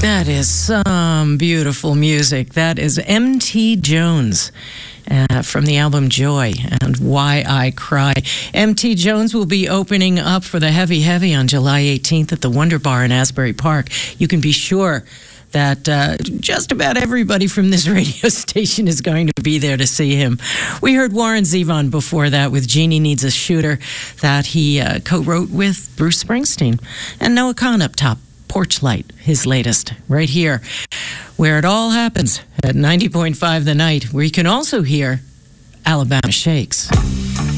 That is some beautiful music. That is M.T. Jones from the album Joy and Why I Cry. M.T. Jones will be opening up for the Heavy Heavy on July 18th at the Wonder Bar in Asbury Park. You can be sure that just about everybody from this radio station is going to be there to see him. We heard Warren Zevon before that with Jeannie Needs a Shooter that he co-wrote with Bruce Springsteen. And Noah Kahan up top. Porchlight, his latest, right here, where it all happens at 90.5 The Night, where you can also hear Alabama Shakes.